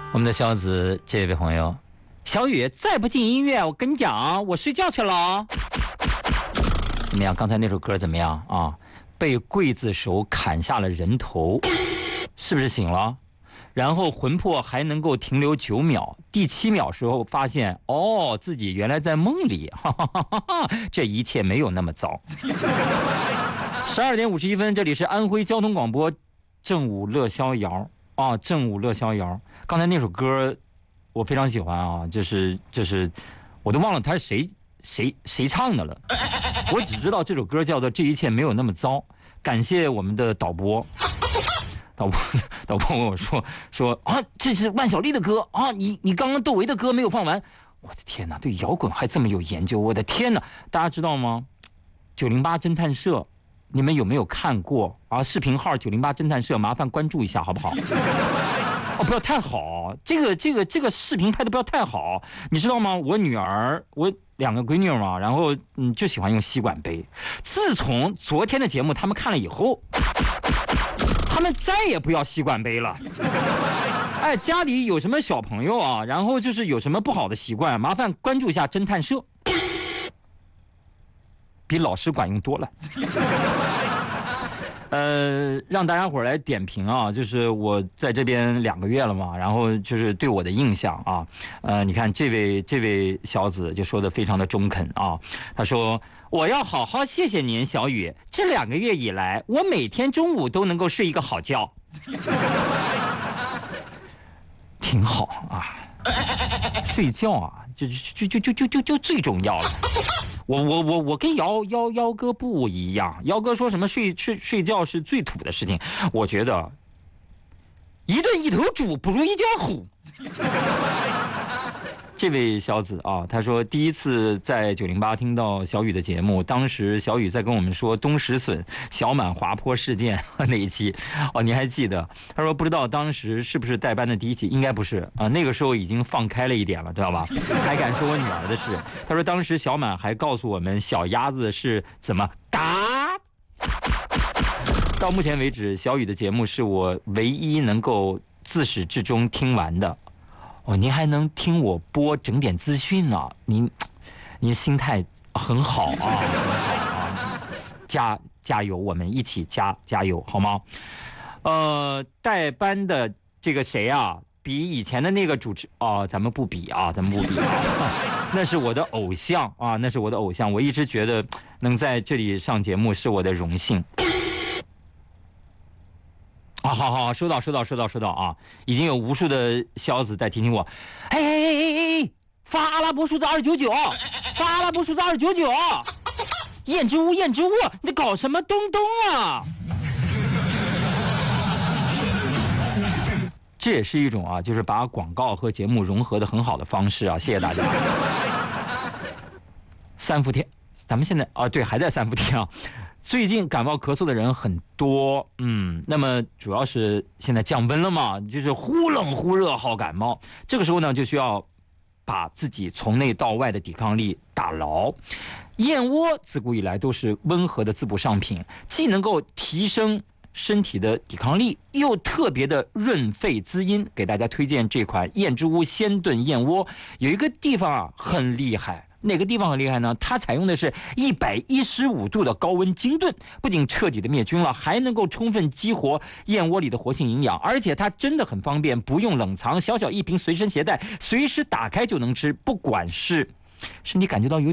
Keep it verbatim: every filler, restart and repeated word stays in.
我们的小子这位朋友，小雨再不进音乐，我跟你讲，我睡觉去了。怎么样？刚才那首歌怎么样啊？被刽子手砍下了人头，是不是醒了？然后魂魄还能够停留九秒，第七秒时候发现，哦，自己原来在梦里，哈哈哈哈哈，这一切没有那么糟。十二点五十一分，这里是安徽交通广播，正午乐逍遥啊，正午乐逍遥。刚才那首歌我非常喜欢啊，就是就是我都忘了他是谁谁谁唱的了，我只知道这首歌叫做《这一切没有那么糟》。感谢我们的导播。导播导播问我说说啊，这是万晓利的歌啊，你你刚刚窦唯的歌没有放完。我的天哪，对摇滚还这么有研究，我的天哪！大家知道吗？九零八侦探社，你们有没有看过啊？视频号九零八侦探社，麻烦关注一下好不好？哦，不要太好，这个这个这个视频拍的不要太好，你知道吗？我女儿，我两个闺女嘛，然后嗯就喜欢用吸管杯。自从昨天的节目他们看了以后，他们再也不要吸管杯了。哎，家里有什么小朋友啊，然后就是有什么不好的习惯，麻烦关注一下侦探社，比老师管用多了。呃，让大家伙来点评啊，就是我在这边两个月了嘛，然后就是对我的印象啊，呃，你看这位这位小子就说的非常的中肯啊，他说我要好好谢谢您，小雨，这两个月以来，我每天中午都能够睡一个好觉，挺好啊，睡觉啊，就就就就就就就最重要了。我我我我跟姚姚姚哥不一样，姚哥说什么睡睡睡觉是最土的事情，我觉得一顿一头猪不如一家虎。这位小子啊，他说第一次在九零八听到小雨的节目，当时小雨在跟我们说东石笋小满滑坡事件那一期，哦，你还记得？他说不知道当时是不是代班的第一期，应该不是啊，那个时候已经放开了一点了，知道吧？还敢说我女儿的事。他说当时小满还告诉我们小鸭子是怎么嘎。到目前为止，小雨的节目是我唯一能够自始至终听完的。哦，您还能听我播整点资讯呢，您，您心态很好啊，很好啊，加加油，我们一起加加油，好吗？呃，代班的这个谁啊，比以前的那个主持哦，咱们不比啊，咱们不比啊，那是我的偶像啊，那是我的偶像，我一直觉得能在这里上节目是我的荣幸。啊，好好，收到，收到，收到，收到啊！已经有无数的小子在提醒我，哎哎哎哎哎，发阿拉伯数字二九九，发阿拉伯数字二九九，燕之屋，燕之屋，你搞什么东东啊？这也是一种啊，就是把广告和节目融合的很好的方式啊！谢谢大家。三伏天，咱们现在啊，对，还在三伏天啊。最近感冒咳嗽的人很多，嗯，那么主要是现在降温了嘛，就是忽冷忽热好感冒，这个时候呢就需要把自己从内到外的抵抗力打牢。燕窝自古以来都是温和的滋补上品，既能够提升身体的抵抗力，又特别的润肺滋阴。给大家推荐这款燕之屋鲜炖燕窝，有一个地方啊很厉害。哪个地方很厉害呢？它采用的是一百一十五度的高温精炖，不仅彻底的灭菌了，还能够充分激活燕窝里的活性营养，而且它真的很方便，不用冷藏，小小一瓶随身携带，随时打开就能吃。不管是身体感觉到有